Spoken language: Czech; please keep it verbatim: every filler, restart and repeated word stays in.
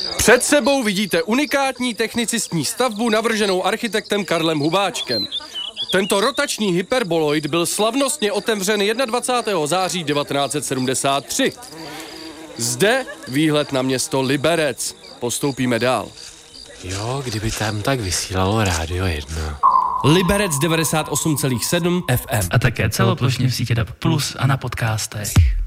Před sebou vidíte unikátní technicistní stavbu navrženou architektem Karlem Hubáčkem. Tento rotační hyperboloid byl slavnostně otevřen dvacátého prvního září devatenáct set sedmdesát tři. Zde výhled na město Liberec. Postoupíme dál. Jo, kdyby tam tak vysílalo Rádio jedna. Liberec devadesát osm celá sedm F M. A také celoplošně v sítě D A B plus a na podcastech.